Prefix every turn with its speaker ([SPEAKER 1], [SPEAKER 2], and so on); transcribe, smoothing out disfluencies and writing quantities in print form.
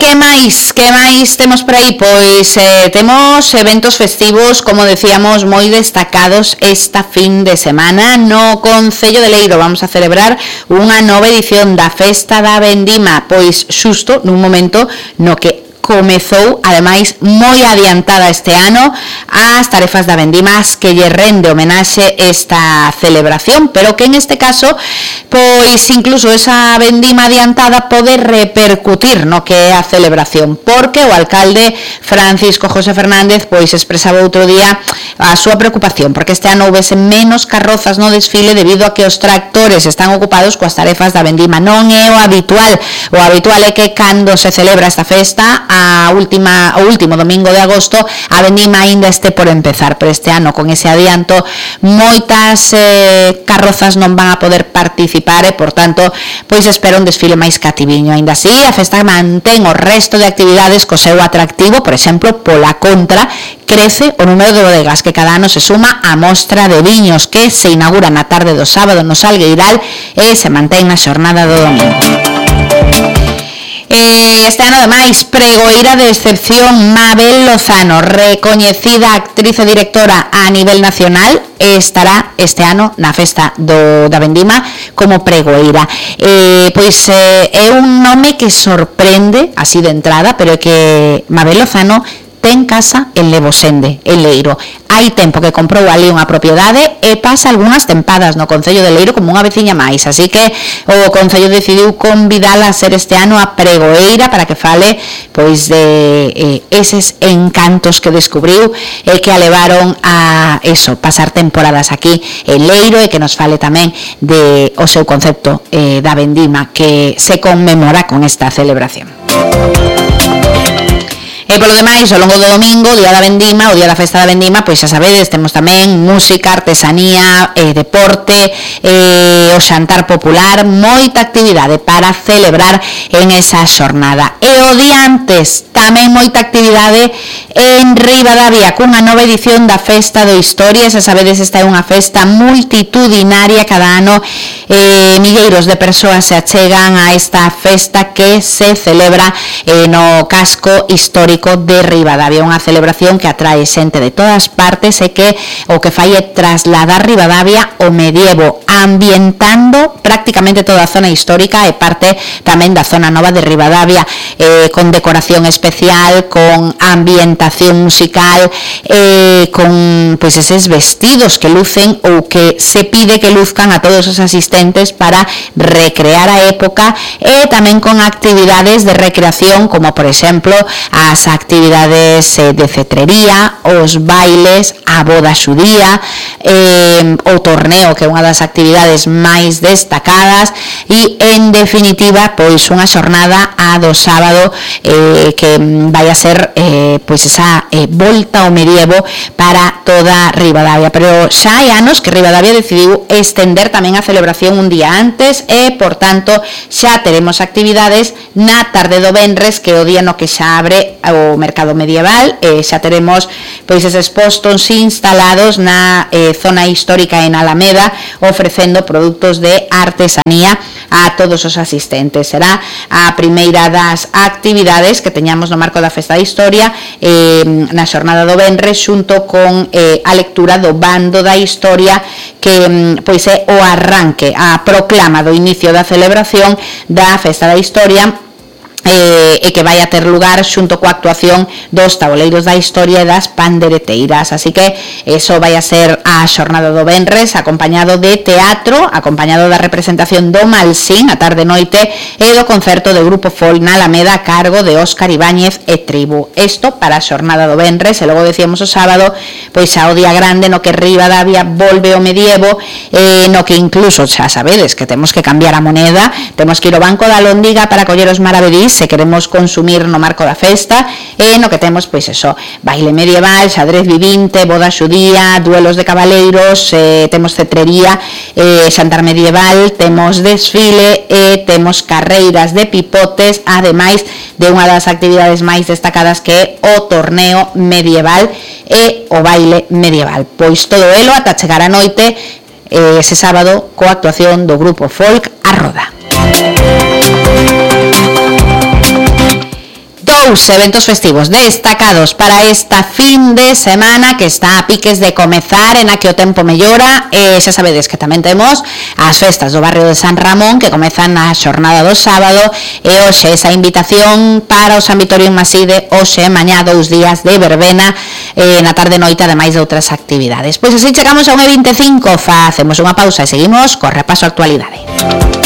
[SPEAKER 1] que máis temos por aí? Pois temos eventos festivos, como decíamos, moi destacados esta fin de semana. No Concello de Leiro vamos a celebrar unha nova edición da Festa da Vendima, pois xusto nun momento no que comezou, ademais, moi adiantada este ano as tarefas da Vendimas que lle rende homenaxe esta celebración, pero que en este caso pois incluso esa vendima adiantada pode repercutir no que é a celebración, porque o alcalde Francisco José Fernández pois expresaba outro día a súa preocupación porque este ano houvese menos carrozas no desfile debido a que os tractores están ocupados coas tarefas da vendima. Non é o habitual é que cando se celebra esta festa o último domingo de agosto a vendima aínda este por empezar, pero este ano con ese adianto moitas carrozas non van a poder participar e, por tanto, pois espera un desfile máis cativiño. Aínda así, a festa mantén o resto de actividades co seu atractivo. Por exemplo, pola contra, crece o número de bodegas que cada ano se suma á mostra de viños que se inaugura na tarde do sábado no Salgueiral e se mantén na xornada do domingo. Este ano, ademais, pregoeira de excepción. Mabel Lozano, recoñecida actriz e directora a nivel nacional, estará este ano na festa da Vendima como pregoeira. Pois é un nome que sorprende así de entrada, pero que Mabel Lozano ten casa en Levosende, en Leiro. Hai tempo que comprou ali unha propiedade e pasa algunhas tempadas no Concello de Leiro como unha veciña máis, así que o Concello decidiu convidala a ser este ano a pregoeira para que fale pois de eses encantos que descubriu e que a levaron a pasar temporadas aquí en Leiro e que nos fale tamén de o seu concepto da vendima que se conmemora con esta celebración. E polo demais, ao longo do domingo, o día da vendima, o día da festa da vendima, pois xa sabedes, temos tamén música, artesanía, deporte, o xantar popular, moita actividade para celebrar en esa xornada. E o día antes, tamén moita actividade en Ribadavia, cunha nova edición da Festa do Historia. Xa sabedes, esta é unha festa multitudinaria, cada ano milleiros de persoas se achegan a esta festa que se celebra no casco histórico de Ribadavia, unha celebración que atrae xente de todas partes e que o que fai é trasladar Ribadavia ao medievo, ambientando prácticamente toda a zona histórica e parte tamén da zona nova de Ribadavia, con decoración especial, con ambientación musical, con pois eses vestidos que lucen ou que se pide que luzcan a todos os asistentes para recrear a época, e tamén con actividades de recreación como por exemplo as actividades de cetrería, os bailes, a boda xudía, o torneo, que é unha das actividades máis destacadas, e en definitiva pois unha xornada a do sábado que vai a ser pois esa volta ao medievo para toda Ribadavia. Pero xa hai anos que Ribadavia decidiu estender tamén a celebración un día antes e, por tanto, xa teremos actividades na tarde do venres, que é o día no que xa abre o mercado medieval. Xa teremos pois eses postos instalados na zona histórica en Alameda, ofrecendo produtos de artesanía a todos os asistentes. Será a primeira das actividades que teñamos no marco da Festa da Historia na xornada do venres, xunto con a lectura do bando da historia, que pois é o arranque, a proclama do inicio da celebración da Festa da Historia, e que vai a ter lugar xunto coa actuación dos taboleiros da historia e das pandereteiras. Así que eso vai a ser a xornada do venres, acompañado de teatro, acompañado da representación do Malsín a tarde noite e do concerto do grupo folk na Alameda a cargo de Óscar Ibáñez e Tribu. Isto para a xornada do venres. E logo decíamos o sábado pois xa o día grande no que Ribadavia volve ao medievo, no que incluso xa sabedes que temos que cambiar a moneda, temos que ir ao Banco da Lóndiga para coller os maravedís se queremos consumir no marco da festa, e no que temos pois eso, baile medieval, xadrez vivinte, boda xudía, duelos de cabaleiros, temos cetrería, xantar medieval, temos desfile e temos carreiras de pipotes, ademais de unha das actividades máis destacadas que é o torneo medieval e o baile medieval. Pois todo elo ata chegar a noite ese sábado coa actuación do grupo folk A Roda. Os eventos festivos destacados para esta fin de semana que está a piques de comezar, en a que o tempo mellora. Xa sabedes que tamén temos as festas do barrio de San Ramón que comezan na xornada do sábado, e hoxe esa invitación para o San Vitorio en Maside, hoxe mañá 2 días de verbena, na tarde noite, ademais de outras actividades. Pois así chegamos a un E25, facemos unha pausa e seguimos co repaso a actualidade.